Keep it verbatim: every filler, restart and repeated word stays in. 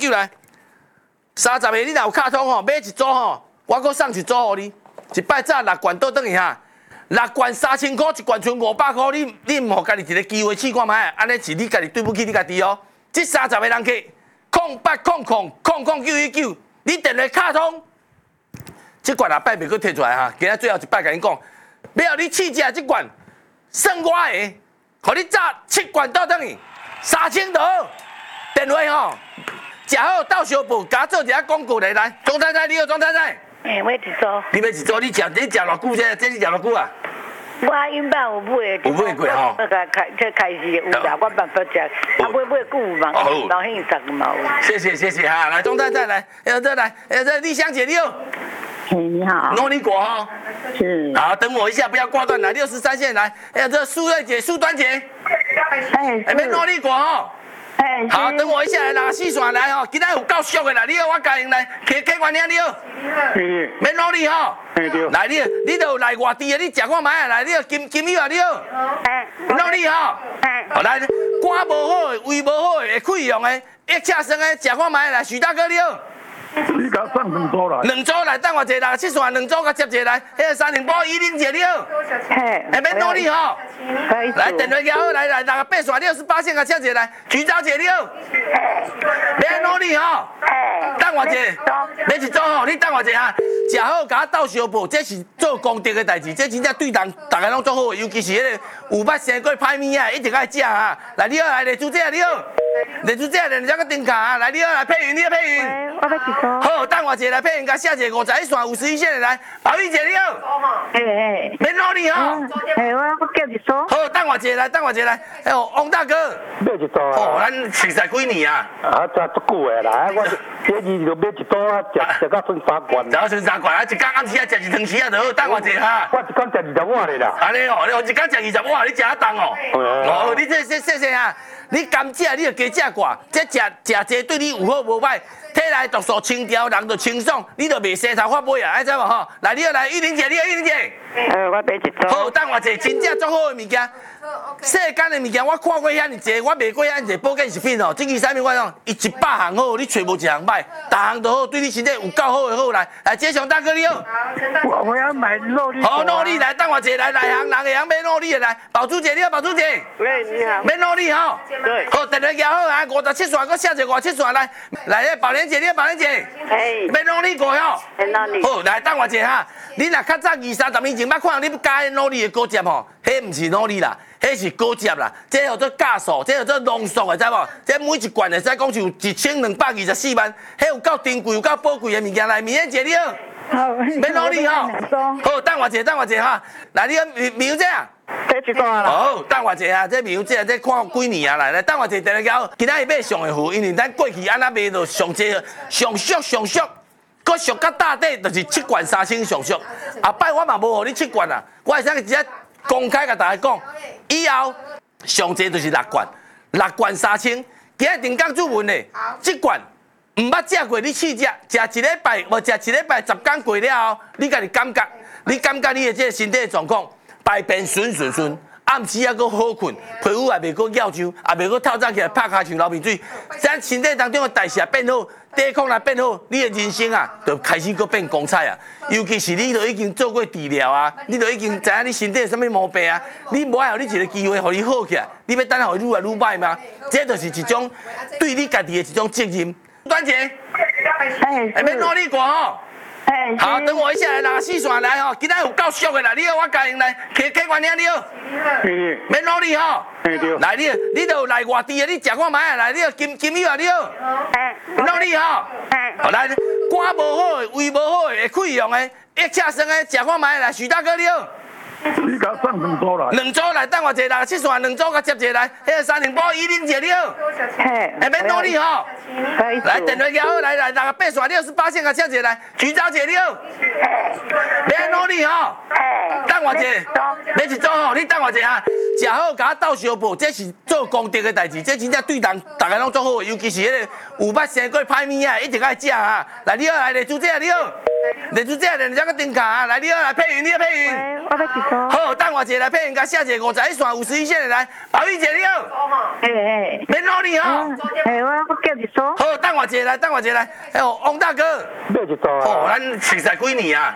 九来，三十个你若有卡通吼，买一组吼，我搁送一组互你，一摆早六罐倒转去哈，六罐三千块，一罐剩五百块，你你唔互家己一个机会试看卖，安尼是你家己对不起你家己哦。这三十个人客，空八空空空空九一九，你电话卡通，这罐下摆袂搁摕出来哈，今仔最后一摆甲你讲，要你试食这罐，算我的，互你炸七罐倒转去，三千多，电话吼。 食好到小补，甲做一下广告来来，钟太太你好，钟太太。 诶，我一组。 你要一组，你食你食偌久这？这你食偌久啊？ 我因爸有买。 有买过吼。 我开开这开始有啦，我办法食，啊买买久嘛，老现实嘛有。 谢谢谢谢哈，来钟太太来，哎这来，哎这丽香姐你好。 嘿，你好。 努力果哈。 是。 好，等我一下，不要挂断来，六十三线来，哎这苏瑞姐、苏端姐。 哎。 哎，别努力果哈。 好，等我一下来拿四线来吼，今仔有够俗的啦，你好，我家人来，客客官兄你好，免努力吼，来你你都来外地的，你食看卖啊，来你金金友啊你好，努力吼，好来肝无好的、胃无好的、会溃疡的、腋车酸的，食看卖来，徐大哥你好。 你甲送两组来， 两组来，等我一下，七线两组甲接一个来，迄个三零八一零姐你好， 嘿， 下免努力吼，来电话交好，来来，那个八线六十八线甲接一个来，徐小姐你好，免努力吼，等我一下，要一组吼，你等我一下，食好甲我斗相报，这是做功德的代志，这真正对人大家拢做好，尤其是迄个有捌生过歹物啊，一定爱食啊，来你好，来丽珠姐你好，丽珠姐来两个灯卡啊，来你好，来佩云你好佩云， 我要一组。 好，等我一下来配人家写一个五十一线、五十一线的来，宝玉姐你好， 嘿嘿， 免努力吼。 嘿，我我叫一组。 好，等我一下来，等我一下来，哎呦，王大哥， 买一组啊。 哦，咱熟识几年啊？ 啊，这足久的啦，我第二就买一组啊，食食到剩三罐。 食到剩三罐啊，一工暗时啊食一汤匙啊就好，等我一下哈。 我一工食二十碗的啦。 安尼哦，你一工食二十碗，你食得动哦。哦，你这这谢谢啊，你甘食你就加食寡，这食食这对你有好无歹。 体内毒素清调，人就清爽，你就袂生头发尾啊，爱知无吼？来，你要来玉玲姐，你好，玉玲姐。 呃，我买一组。 好，等我一下，真正足好的物件。世间的物件，我看过遐尼济，我卖过遐尼济保健食品哦。这个啥物我讲，伊一百项好，你找无一项歹，逐项都好，对你身体有够好的好来。来，这上大哥你好。 我我要买肉粒。 好，努力来，等我一下来，内行人会晓买努力的来。宝珠姐你好，宝珠姐。 喂，你好。 免努力吼。 对。 好，电话交好啊，五十七线，搁写一个五十七线来。来，迄宝莲姐，你好，宝莲姐。 嘿， 免努力过吼， 免努力。 好，来等我一下哈。你若较早二三十年前捌看你加迄努力的果汁吼，迄毋是努力啦，迄是果汁啦。这叫做加速，这叫做浓缩的，知无？这每一罐会使讲是有一千两百二十四万，迄有够珍贵、有够宝贵的物件来。明艳姐你好， 好， 免努力吼。好，等我一下，等我一下哈。来，你好，苗姐啊。 这一组啦。 好，等我一下，这苗姐这看几年啊？来来，等我一下，电话交。今仔日买上的货，因为咱过去安那卖就上济上俗上俗，搁俗到大底就是七罐三千上俗。后摆我嘛无互你七罐啊，我会使直接公开甲大家讲，以后上济就是六罐，六罐三千。今日定岗主问的，这罐唔捌食过，你试食，食一礼拜，无食一礼拜十天过了后，你家己感觉，你感觉你的这个身体的状况。 排便顺顺顺，暗时还阁好困，皮肤也袂阁咬伤，也袂阁透早起来拍骹像流鼻水。咱身体当中的代谢变好，抵抗力变好，你的人生啊，就开始阁变光彩啊。尤其是你都已经做过治疗啊，你都已经知影你身体有啥物毛病啊，你无爱互你一个机会，互你好起来，你要等下互愈来愈歹吗？这就是一种对你家己的一种责任。端姐， 哎， 下面努力过吼。 好，等我一下来拿四线来吼，今仔有够俗的啦！你好，我家人来，客客官兄你好，免努力吼，来你你都来外地的，你食看卖啊！来你好，金金友啊你好，努力吼，好来，肝无好的、胃无好的、会溃疡的、腋车酸的，食看卖来，徐大哥你好。 你甲送两组来， 两组来，等我一下，六七线两组甲接一个来，迄个三零八一零姐你好， 嘿， 下免努力吼，来电话交好，来来，那个八线六十八线甲接一个来，徐小姐你好，免努力吼，等我一下，要一组吼，你等我一下，食好甲我斗相报，这是做功德的代志，这真正对人大家拢做好，尤其是迄个有捌生过歹物啊，一定爱食啊，来你好，来丽珠姐你好。 连珠姐，连珠个顶卡啊！来，你好，来配云，你好配云。 喂，我要几组？ 好，等我一下来配云，甲写一个五十一线、五十一线的来。宝玉姐你好。 嘿嘿。 免努力哈。 嘿，我我叫一组。 好，等我一下来，等我一下来。哎呦，王大哥。 买一组啊。 哦，咱熟识几年啊？